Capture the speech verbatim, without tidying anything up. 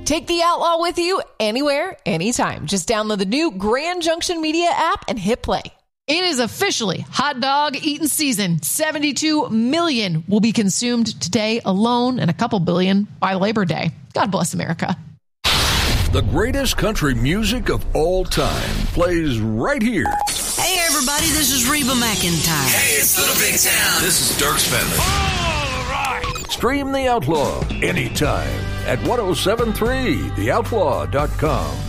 Take the Outlaw with you anywhere, anytime. Just download the new Grand Junction Media app and hit play. It is officially hot dog eating season. seventy-two million will be consumed today alone and a couple billion by Labor Day. God bless America. The greatest country music of all time plays right here. Hey, everybody, this is Reba McEntire. Hey, it's Little Big Town. This is Dirk Spendler. All right. Stream The Outlaw anytime at ten seventy-three the outlaw dot com.